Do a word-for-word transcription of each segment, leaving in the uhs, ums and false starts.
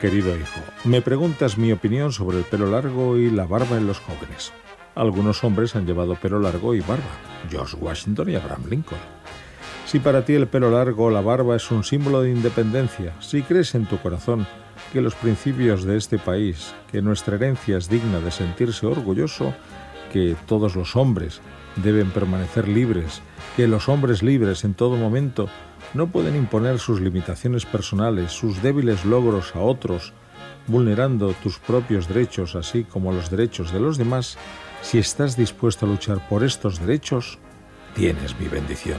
Querido hijo, me preguntas mi opinión sobre el pelo largo y la barba en los jóvenes. Algunos hombres han llevado pelo largo y barba, George Washington y Abraham Lincoln. Si para ti el pelo largo o la barba es un símbolo de independencia, si crees en tu corazón que los principios de este país, que nuestra herencia es digna de sentirse orgulloso, que todos los hombres deben permanecer libres, que los hombres libres en todo momento no pueden imponer sus limitaciones personales, sus débiles logros a otros, vulnerando tus propios derechos así como los derechos de los demás, si estás dispuesto a luchar por estos derechos, tienes mi bendición.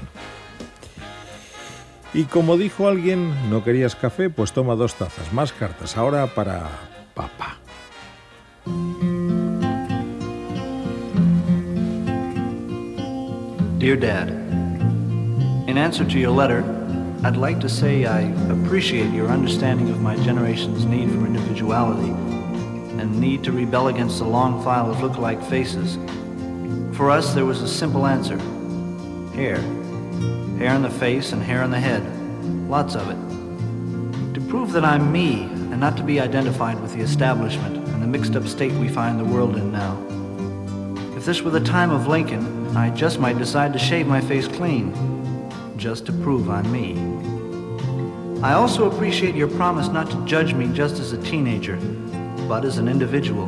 Y como dijo alguien, ¿no querías café? Pues toma dos tazas, más cartas, ahora para papá. Dear Dad, in answer to your letter, I'd like to say I appreciate your understanding of my generation's need for individuality and need to rebel against the long file of look-alike faces. For us, there was a simple answer. Hair. Hair in the face and hair in the head. Lots of it. To prove that I'm me and not to be identified with the establishment and the mixed-up state we find the world in now. If this were the time of Lincoln, I just might decide to shave my face clean, just to prove I'm me. I also appreciate your promise not to judge me just as a teenager, but as an individual.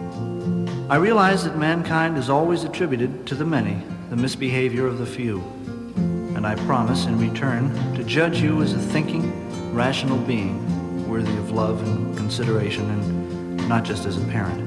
I realize that mankind is always attributed to the many, the misbehavior of the few. And I promise, in return, to judge you as a thinking, rational being, worthy of love and consideration, and not just as a parent.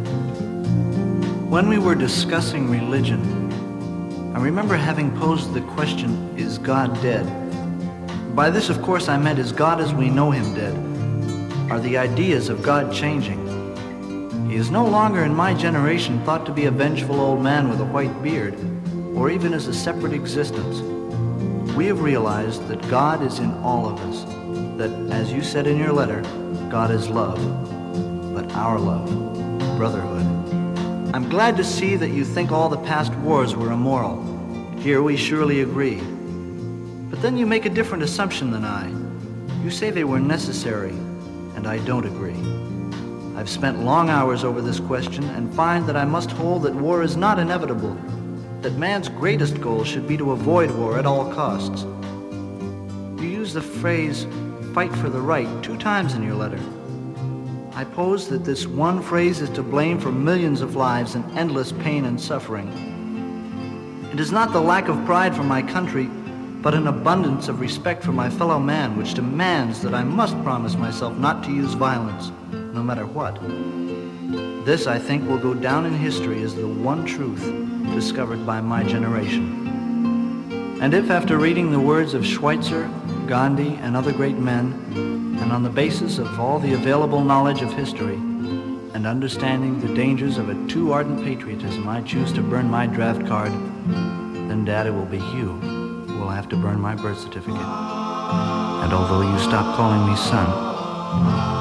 When we were discussing religion, I remember having posed the question, is God dead? By this, of course, I meant, is God as we know him dead? Are the ideas of God changing? He is no longer in my generation thought to be a vengeful old man with a white beard, or even as a separate existence. We have realized that God is in all of us, that, as you said in your letter, God is love, but our love, brotherhood. I'm glad to see that you think all the past wars were immoral. Here we surely agree. But then you make a different assumption than I. You say they were necessary, and I don't agree. I've spent long hours over this question and find that I must hold that war is not inevitable, that man's greatest goal should be to avoid war at all costs. You use the phrase, fight for the right, two times in your letter. I pose that this one phrase is to blame for millions of lives and endless pain and suffering. It is not the lack of pride for my country, but an abundance of respect for my fellow man which demands that I must promise myself not to use violence, no matter what. This, I think, will go down in history as the one truth discovered by my generation. And if, after reading the words of Schweitzer, Gandhi, and other great men, and on the basis of all the available knowledge of history, and understanding the dangers of a too ardent patriotism, I choose to burn my draft card, then, Dad, it will be you who will have to burn my birth certificate. And although you stop calling me son,